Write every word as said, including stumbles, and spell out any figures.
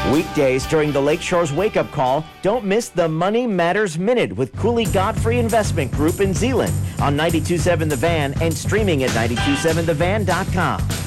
Weekdays during the Lakeshore's Wake Up Call, don't miss the Money Matters Minute with Cooley Godfrey Investment Group in Zeeland on ninety-two point seven The Van and streaming at nine two seven the van dot com.